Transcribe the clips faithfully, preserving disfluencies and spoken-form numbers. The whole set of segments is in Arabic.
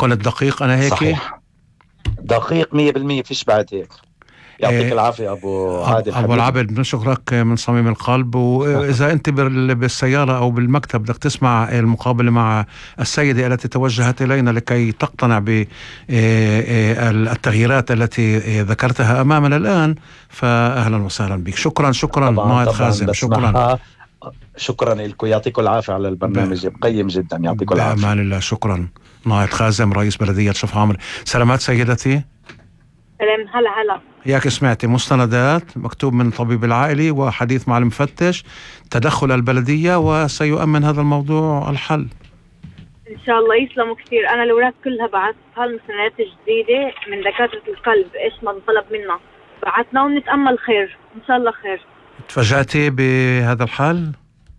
كنت دقيق أنا هيك؟ صحيح، دقيق مية بالمية، فيش بعد هيك. يعطيك إيه، العافية أبو أب- عادل أبو حبيبي. العبد بنشكرك من صميم القلب. وإذا أنت بال- بالسيارة أو بالمكتب بدك تسمع المقابلة مع السيدة التي توجهت إلينا لكي تقتنع بالتغييرات التي ذكرتها أمامنا الآن، فأهلا وسهلا بك. شكرا شكرا طبعا ناهد طبعا خازم، شكرا. بسمعها. شكرا لكم، يعطيكم العافية على ب... البرنامج قيم جدا، يعطيكم العافية. بأمان الله، شكرا. ناهد خازم رئيس بلدية شف عامر. سلامات سيدتي. سلام. هلا هلا. ياك سمعتي مستندات مكتوب من طبيب العائلي وحديث مع المفتش، تدخل البلدية وسيؤمن هذا الموضوع الحل. ان شاء الله يسلموا كثير. انا الاوراق كلها بعثتها، المستندات الجديده من دكاتره القلب ايش ما طلب منا بعثنا، ونتامل خير ان شاء الله خير. تفاجأتي بهذا الحل؟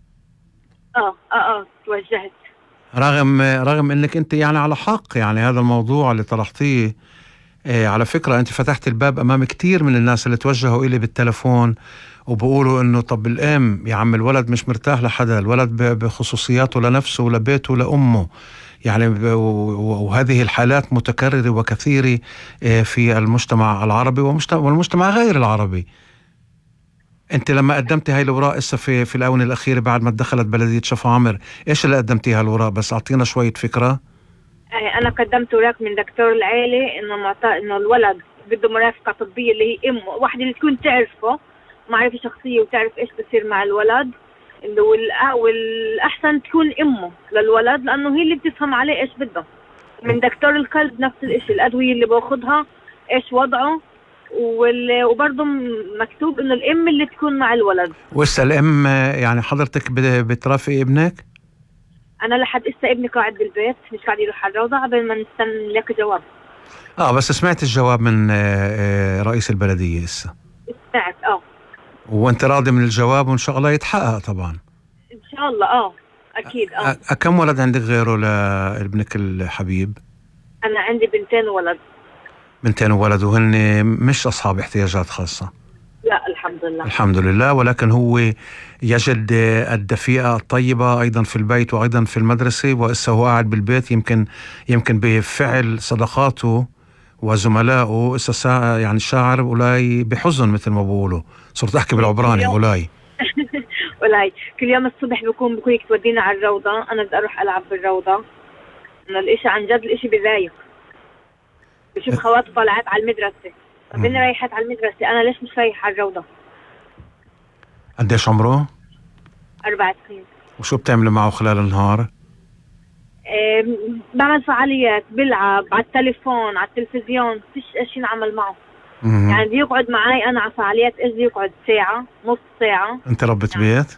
اه اه اه توجهت. رغم رغم انك انت يعني على حق، يعني هذا الموضوع اللي طرحتيه. إيه، على فكرة انت فتحت الباب امام كتير من الناس اللي توجهوا الي بالتلفون وبقولوا انه طب الام يا عم الولد مش مرتاح لحدا، الولد ب- بخصوصياته لنفسه ولبيته لامه يعني. ب- و- وهذه الحالات متكررة وكثيرة إيه، في المجتمع العربي ومجتمع والمجتمع غير العربي. انت لما قدمتي هاي الاوراق اسا في في الاونه الاخيره بعد ما دخلت بلديه شف عامر، ايش اللي قدمتيها الاوراق؟ بس اعطينا شويه فكره. آه انا قدمت اوراق من دكتور العيله انه معطى انه الولد بده مرافقه طبيه اللي هي امه، واحده اللي تكون تعرفه، معرفه شخصيه وتعرف ايش بصير مع الولد، اللي والأ- والاحسن تكون امه للولد لانه هي اللي بتفهم عليه ايش بده. من دكتور القلب نفس الاشي، الادويه اللي باخذها ايش وضعه، وال- وبرضه مكتوب انه الام اللي تكون مع الولد. وإسا الام يعني حضرتك بت- بترافقي ابنك؟ انا لحد اسا ابني قاعد بالبيت مش قاعد يروح على الروضه قبل ما نستنى لك جواب. اه بس سمعت الجواب من آه، آه، رئيس البلديه اسا؟ سمعت اه. وانت راضي من الجواب وان شاء الله يتحقق طبعا. ان شاء الله اه اكيد اه. أ- كم ولد عندك غيره لابنك الحبيب؟ انا عندي بنتين وولد. بنتين وولد، وهن مش اصحاب احتياجات خاصه؟ لا الحمد لله. الحمد لله. ولكن هو يجد الدفئة الطيبة أيضا في البيت وأيضا في المدرسة، وإسا هو قاعد بالبيت يمكن يمكن بفعل صداقاته وزملائه إسا سا يعني شاعر أولاي بحزن مثل ما بقولوا. صرت أحكي بالعبراني أولاي. ولاي كل يوم الصبح بكون بكونك تودينا على الروضة، أنا بدي أروح ألعب بالروضة. إنه الإشي عن جد الإشي بضايق. بشوف خواتي طالعات على المدرسة، طب إني رايحات على المدرسة، أنا ليش مش رايح على الروضة؟ قديش عمره؟ أربع سنين. وشو بتعملي معه خلال النهار؟ إيه بعمل فعاليات، بلعب على التليفون على التلفزيون، فيش إشي نعمل معه. مم. يعني بدي يقعد معي أنا على فعاليات، إيش بدي يقعد ساعة نص ساعة. أنت ربة يعني. بيت؟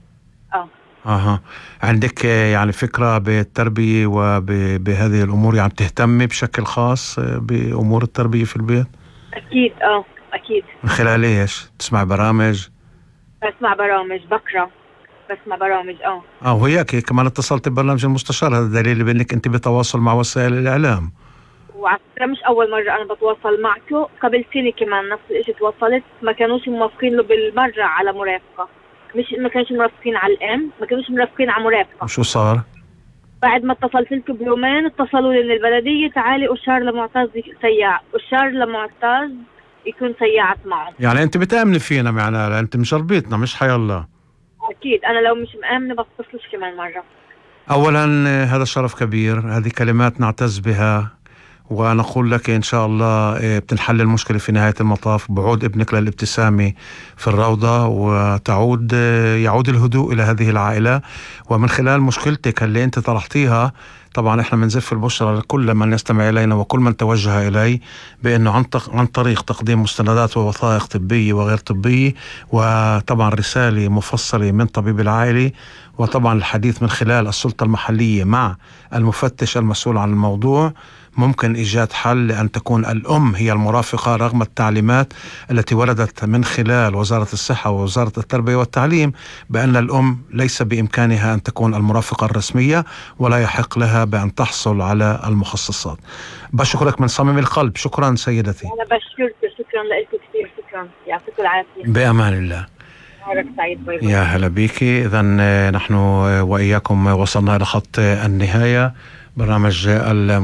اه اها. عندك آه، يعني فكرة بالتربية وبهذه الأمور، يعني بتهتمي بشكل خاص آه، بأمور التربية في البيت؟ أكيد اه أكيد. من خلال ايش؟ تسمع برامج؟ بسمع برامج، بقرأ، بسمع برامج اه. اه وهيك كمان اتصلت ببرنامج المستشار، هذا دليل بانك انت بتواصل مع وسائل الاعلام. وعلى فكرة مش أول مرة أنا بتواصل معكم، قبل سنة كمان نفس الإشي تواصلت، ما كانوش موافقين له بالمرة على مرافقة، مش ما كانوش مرافقين على الأم، ما كانوش مرافقين على مرافقة. وشو صار؟ بعد ما اتصلت لكم بيومين اتصلوا لي من البلدية، تعالي أشار لمعتز سياع، أشار لمعتز يكون سياعت معه. يعني انت بتأمني فينا معناها، انت مشربيتنا مش حي الله. أكيد أنا لو مش مآمنة بتصلش كمان مرة. اولا آه، هذا شرف كبير، هذه كلمات نعتز بها، ونقول لك إن شاء الله آه، بتنحل المشكلة في نهاية المطاف بعود ابنك للابتسامة في الروضة، وتعود آه، يعود الهدوء إلى هذه العائلة. ومن خلال مشكلتك اللي أنت طرحتيها، طبعا احنا بنزف البشرى لكل من يستمع الينا وكل من توجه الي بانه عن عن طريق تقديم مستندات ووثائق طبيه وغير طبيه، وطبعا رساله مفصله من طبيب العائله، وطبعا الحديث من خلال السلطه المحليه مع المفتش المسؤول عن الموضوع، ممكن إيجاد حل لأن تكون الأم هي المرافقة رغم التعليمات التي وردت من خلال وزارة الصحة ووزارة التربية والتعليم بأن الأم ليس بإمكانها أن تكون المرافقة الرسمية ولا يحق لها بأن تحصل على المخصصات. بشكرك من صميم القلب. شكرا سيدتي. أنا بشكرك، شكرا لك كثير، شكرا، يعطيك العافية. بأمان الله. نهارك سعيد. باي باي. يا هلا بيكي. إذن نحن وإياكم وصلنا إلى خط النهاية برنامج